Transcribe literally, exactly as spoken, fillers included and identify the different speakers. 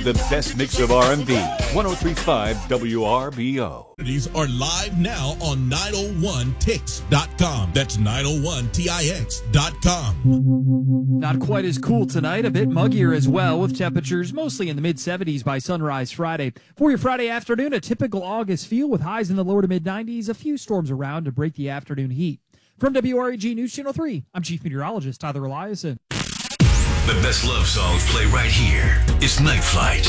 Speaker 1: the best mix of R and B. one oh three point five W R B O.
Speaker 2: These are live now on nine oh one tix dot com. That's nine oh one tix dot com.
Speaker 3: Not quite as cool tonight, a bit muggier as well, with temperatures mostly in the mid seventies by sunrise Friday. For your Friday afternoon, a typical August feel with highs in the lower to mid nineties, a few storms around to break the afternoon heat. From W R E G News Channel three, I'm Chief Meteorologist Tyler Eliason.
Speaker 4: The best love songs play right here. It's Night Flight.